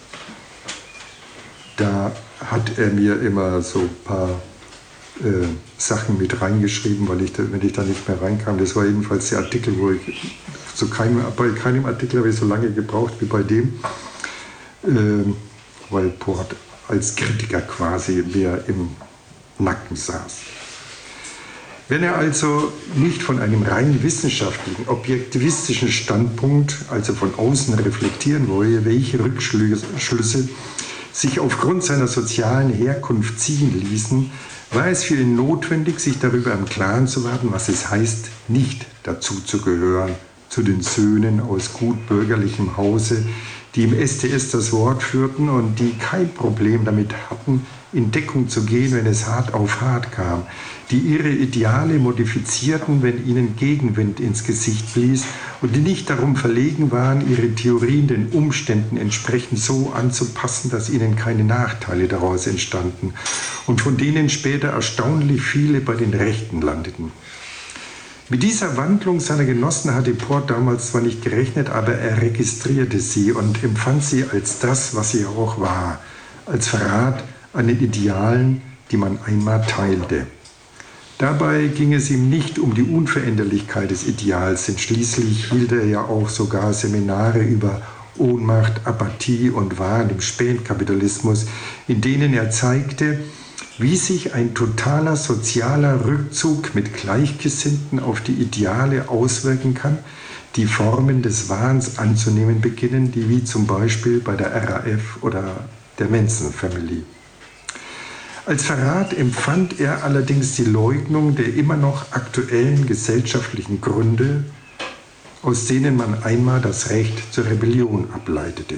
A: da hat er mir immer so ein paar äh, Sachen mit reingeschrieben, weil ich da, wenn ich da nicht mehr reinkam, das war jedenfalls der Artikel, wo ich zu keinem, bei keinem Artikel habe ich so lange gebraucht wie bei dem, äh, weil Port als Kritiker quasi mehr im Nacken saß. Wenn er also nicht von einem rein wissenschaftlichen, objektivistischen Standpunkt, also von außen reflektieren wolle, welche Rückschlüsse sich aufgrund seiner sozialen Herkunft ziehen ließen, war es für ihn notwendig, sich darüber im Klaren zu werden, was es heißt, nicht dazu zu gehören, zu den Söhnen aus gut bürgerlichem Hause, die im S T S das Wort führten und die kein Problem damit hatten, in Deckung zu gehen, wenn es hart auf hart kam, die ihre Ideale modifizierten, wenn ihnen Gegenwind ins Gesicht blies und die nicht darum verlegen waren, ihre Theorien den Umständen entsprechend so anzupassen, dass ihnen keine Nachteile daraus entstanden und von denen später erstaunlich viele bei den Rechten landeten. Mit dieser Wandlung seiner Genossen hatte Port damals zwar nicht gerechnet, aber er registrierte sie und empfand sie als das, was sie auch war, als Verrat an den Idealen, die man einmal teilte. Dabei ging es ihm nicht um die Unveränderlichkeit des Ideals, denn schließlich hielt er ja auch sogar Seminare über Ohnmacht, Apathie und Wahn im Spätkapitalismus, in denen er zeigte, wie sich ein totaler sozialer Rückzug mit Gleichgesinnten auf die Ideale auswirken kann, die Formen des Wahns anzunehmen beginnen, die wie zum Beispiel bei der R A F oder der Manson Family. Als Verrat empfand er allerdings die Leugnung der immer noch aktuellen gesellschaftlichen Gründe, aus denen man einmal das Recht zur Rebellion ableitete.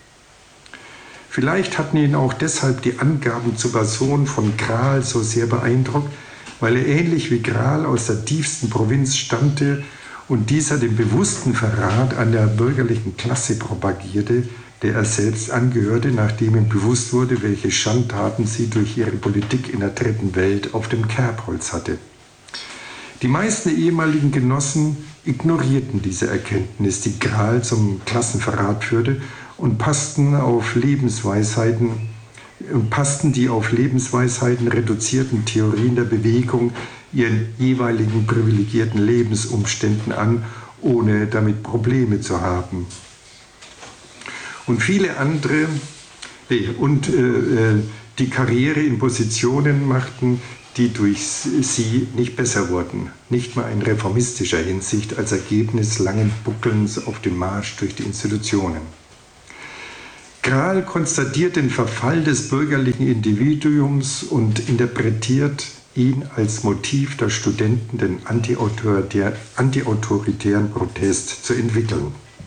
A: Vielleicht hatten ihn auch deshalb die Angaben zur Person von Krahl so sehr beeindruckt, weil er ähnlich wie Krahl aus der tiefsten Provinz stammte und dieser den bewussten Verrat an der bürgerlichen Klasse propagierte, der er selbst angehörte, nachdem ihm bewusst wurde, welche Schandtaten sie durch ihre Politik in der dritten Welt auf dem Kerbholz hatte. Die meisten ehemaligen Genossen ignorierten diese Erkenntnis, die Krahl zum Klassenverrat führte, und passten auf Lebensweisheiten und passten die auf Lebensweisheiten reduzierten Theorien der Bewegung ihren jeweiligen privilegierten Lebensumständen an, ohne damit Probleme zu haben. Und viele andere nee, und äh, die Karriere in Positionen machten, die durch sie nicht besser wurden, nicht mal in reformistischer Hinsicht als Ergebnis langen Buckelns auf dem Marsch durch die Institutionen. Krahl konstatiert den Verfall des bürgerlichen Individuums und interpretiert ihn als Motiv der Studenten, den antiautoritären Protest zu entwickeln.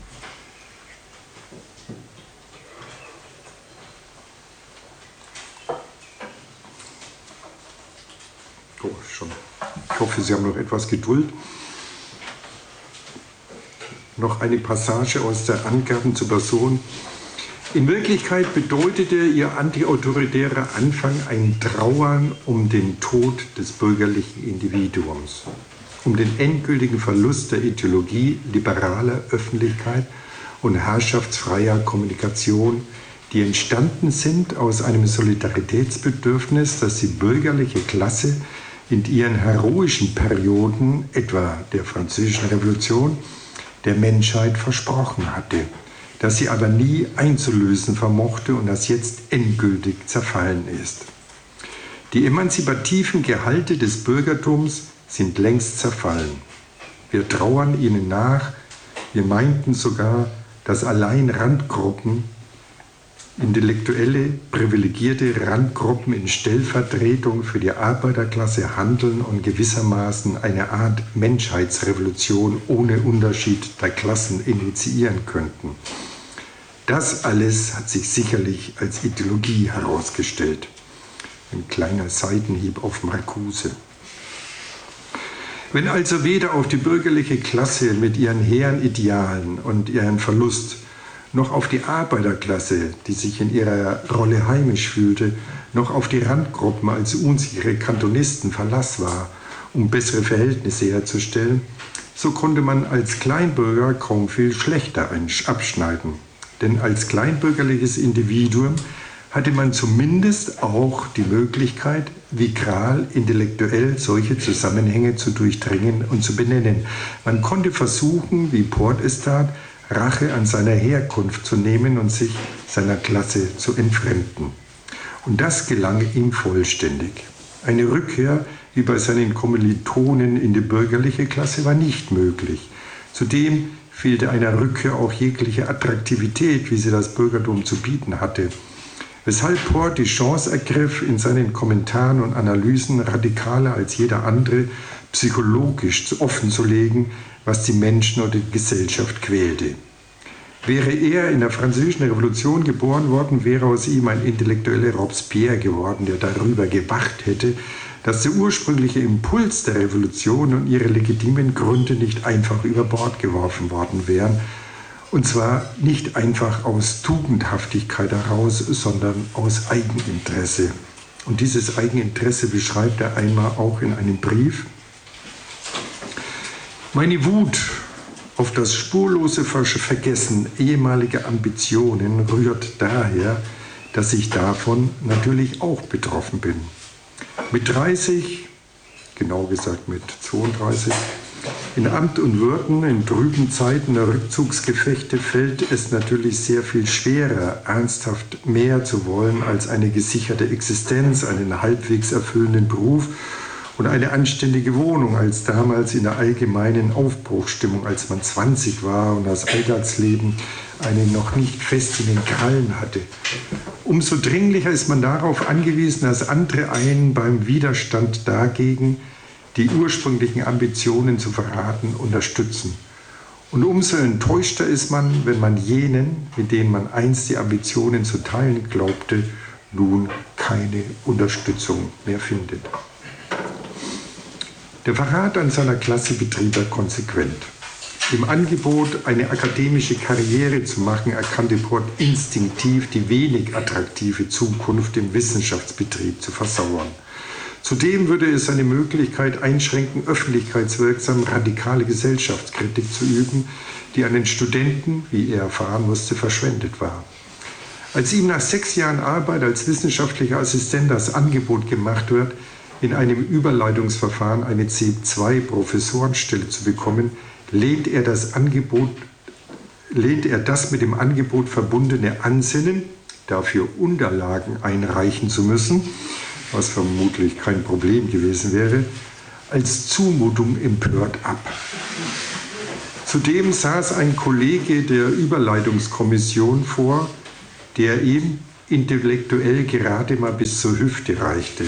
A: Oh, schon. Ich hoffe, Sie haben noch etwas Geduld. Noch eine Passage aus der Angaben zur Person. In Wirklichkeit bedeutete ihr antiautoritärer Anfang ein Trauern um den Tod des bürgerlichen Individuums, um den endgültigen Verlust der Ideologie liberaler Öffentlichkeit und herrschaftsfreier Kommunikation, die entstanden sind aus einem Solidaritätsbedürfnis, das die bürgerliche Klasse in ihren heroischen Perioden, etwa der Französischen Revolution, der Menschheit versprochen hatte, das sie aber nie einzulösen vermochte und das jetzt endgültig zerfallen ist. Die emanzipativen Gehalte des Bürgertums sind längst zerfallen. Wir trauern ihnen nach, wir meinten sogar, dass allein Randgruppen, intellektuelle, privilegierte Randgruppen in Stellvertretung für die Arbeiterklasse handeln und gewissermaßen eine Art Menschheitsrevolution ohne Unterschied der Klassen initiieren könnten. Das alles hat sich sicherlich als Ideologie herausgestellt. Ein kleiner Seitenhieb auf Marcuse. Wenn also weder auf die bürgerliche Klasse mit ihren hehren Idealen und ihren Verlust, noch auf die Arbeiterklasse, die sich in ihrer Rolle heimisch fühlte, noch auf die Randgruppen als unsichere Kantonisten Verlass war, um bessere Verhältnisse herzustellen, so konnte man als Kleinbürger kaum viel schlechter abschneiden. Denn als kleinbürgerliches Individuum hatte man zumindest auch die Möglichkeit, wie Krahl, intellektuell solche Zusammenhänge zu durchdringen und zu benennen. Man konnte versuchen, wie Port es tat, Rache an seiner Herkunft zu nehmen und sich seiner Klasse zu entfremden. Und das gelang ihm vollständig. Eine Rückkehr, wie bei seinen Kommilitonen in die bürgerliche Klasse, war nicht möglich. Zudem fehlte einer Rückkehr auch jegliche Attraktivität, wie sie das Bürgertum zu bieten hatte. Weshalb Port die Chance ergriff, in seinen Kommentaren und Analysen radikaler als jeder andere psychologisch offenzulegen, was die Menschen oder die Gesellschaft quälte. Wäre er in der Französischen Revolution geboren worden, wäre aus ihm ein intellektueller Robespierre geworden, der darüber gewacht hätte, dass der ursprüngliche Impuls der Revolution und ihre legitimen Gründe nicht einfach über Bord geworfen worden wären, und zwar nicht einfach aus Tugendhaftigkeit heraus, sondern aus Eigeninteresse. Und dieses Eigeninteresse beschreibt er einmal auch in einem Brief. Meine Wut auf das spurlose Vergessen ehemaliger Ambitionen rührt daher, dass ich davon natürlich auch betroffen bin. Mit dreißig, genau gesagt mit zweiunddreißig, in Amt und Würden, in trüben Zeiten der Rückzugsgefechte fällt es natürlich sehr viel schwerer, ernsthaft mehr zu wollen als eine gesicherte Existenz, einen halbwegs erfüllenden Beruf und eine anständige Wohnung, als damals in der allgemeinen Aufbruchsstimmung, als man zwanzig war und das Alltagsleben einen noch nicht fest in den Krallen hatte. Umso dringlicher ist man darauf angewiesen, dass andere einen beim Widerstand dagegen, die ursprünglichen Ambitionen zu verraten, unterstützen. Und umso enttäuschter ist man, wenn man jenen, mit denen man einst die Ambitionen zu teilen glaubte, nun keine Unterstützung mehr findet. Der Verrat an seiner Klasse betrieb er konsequent. Im Angebot, eine akademische Karriere zu machen, erkannte Port instinktiv die wenig attraktive Zukunft im Wissenschaftsbetrieb zu versauern. Zudem würde es seine Möglichkeit einschränken, öffentlichkeitswirksam radikale Gesellschaftskritik zu üben, die an den Studenten, wie er erfahren musste, verschwendet war. Als ihm nach sechs Jahren Arbeit als wissenschaftlicher Assistent das Angebot gemacht wird, in einem Überleitungsverfahren eine C zwei Professorenstelle zu bekommen, lehnt er das Angebot, lehnt er das mit dem Angebot verbundene Ansinnen, dafür Unterlagen einreichen zu müssen, was vermutlich kein Problem gewesen wäre, als Zumutung empört ab. Zudem saß ein Kollege der Überleitungskommission vor, der ihm intellektuell gerade mal bis zur Hüfte reichte.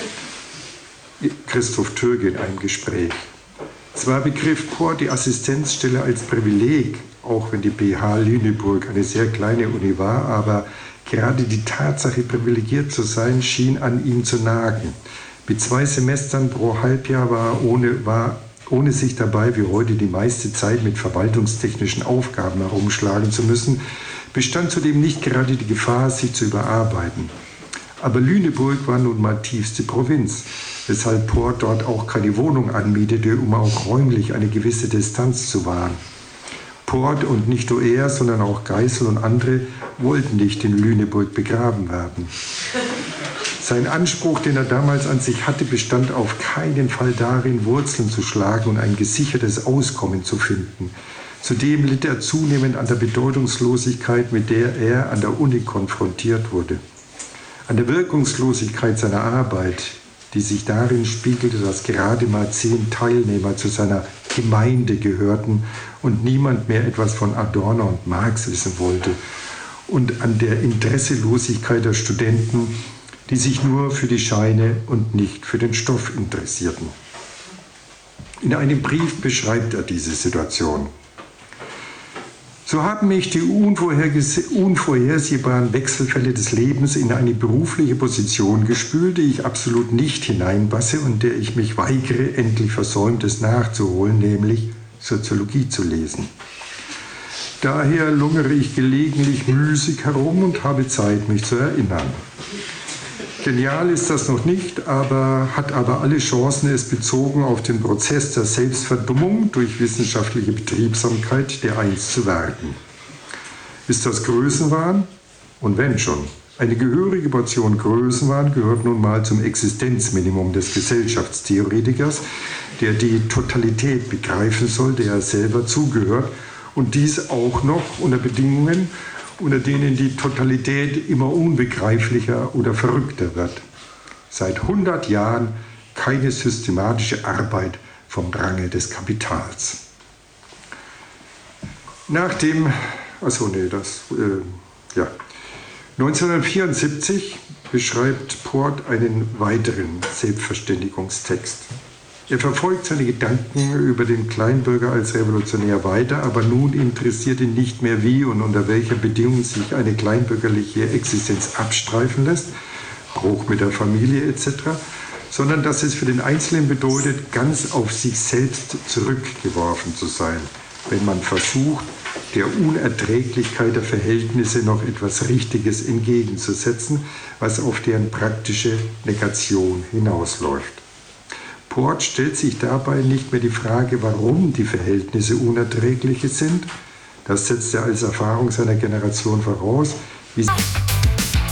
A: Christoph Türge in einem Gespräch. Zwar begriff Port die Assistenzstelle als Privileg, auch wenn die B H Lüneburg eine sehr kleine Uni war, aber gerade die Tatsache, privilegiert zu sein, schien an ihm zu nagen. Mit zwei Semestern pro Halbjahr war ohne, war ohne sich dabei wie heute die meiste Zeit mit verwaltungstechnischen Aufgaben herumschlagen zu müssen, bestand zudem nicht gerade die Gefahr, sich zu überarbeiten. Aber Lüneburg war nun mal tiefste Provinz, weshalb Port dort auch keine Wohnung anmietete, um auch räumlich eine gewisse Distanz zu wahren. Port und nicht nur er, sondern auch Geisel und andere wollten nicht in Lüneburg begraben werden. Sein Anspruch, den er damals an sich hatte, bestand auf keinen Fall darin, Wurzeln zu schlagen und ein gesichertes Auskommen zu finden. Zudem litt er zunehmend an der Bedeutungslosigkeit, mit der er an der Uni konfrontiert wurde. An der Wirkungslosigkeit seiner Arbeit, die sich darin spiegelte, dass gerade mal zehn Teilnehmer zu seiner Gemeinde gehörten und niemand mehr etwas von Adorno und Marx wissen wollte, und an der Interesselosigkeit der Studenten, die sich nur für die Scheine und nicht für den Stoff interessierten. In einem Brief beschreibt er diese Situation. So haben mich die unvorhersehbaren Wechselfälle des Lebens in eine berufliche Position gespült, die ich absolut nicht hineinpasse und der ich mich weigere, endlich Versäumtes nachzuholen, nämlich Soziologie zu lesen. Daher lungere ich gelegentlich müßig herum und habe Zeit, mich zu erinnern. Genial ist das noch nicht, aber hat aber alle Chancen, es bezogen auf den Prozess der Selbstverdummung durch wissenschaftliche Betriebsamkeit dereinst zu werden. Ist das Größenwahn? Und wenn schon. Eine gehörige Portion Größenwahn gehört nun mal zum Existenzminimum des Gesellschaftstheoretikers, der die Totalität begreifen soll, der er selber zugehört, und dies auch noch unter Bedingungen, unter denen die Totalität immer unbegreiflicher oder verrückter wird. Seit hundert Jahren keine systematische Arbeit vom Range des Kapitals. Nach dem, achso, nee, das, äh, ja, neunzehnhundertvierundsiebzig beschreibt Port einen weiteren Selbstverständigungstext. Er verfolgt seine Gedanken über den Kleinbürger als Revolutionär weiter, aber nun interessiert ihn nicht mehr, wie und unter welcher Bedingung sich eine kleinbürgerliche Existenz abstreifen lässt, Bruch mit der Familie et cetera, sondern dass es für den Einzelnen bedeutet, ganz auf sich selbst zurückgeworfen zu sein, wenn man versucht, der Unerträglichkeit der Verhältnisse noch etwas Richtiges entgegenzusetzen, was auf deren praktische Negation hinausläuft. Port stellt sich dabei nicht mehr die Frage, warum die Verhältnisse unerträglich sind. Das setzt er als Erfahrung seiner Generation voraus. Wie